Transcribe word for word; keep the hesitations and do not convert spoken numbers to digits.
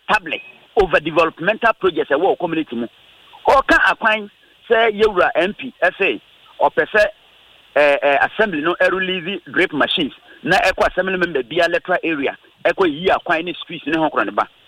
public over developmental projects e wo community mu o ka akwan say yewura M P say or pese eh eh assembly no release drip machines na ekwa assembly member bia electoral area ekwa yi akwan ni streets ne ho kro ne ba